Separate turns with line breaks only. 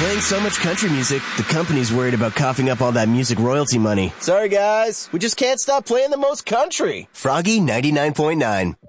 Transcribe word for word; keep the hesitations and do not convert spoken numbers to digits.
Playing so much country music, the company's worried about coughing up all that music royalty money. Sorry, guys. We just can't stop playing the most country. Froggy ninety-nine point nine.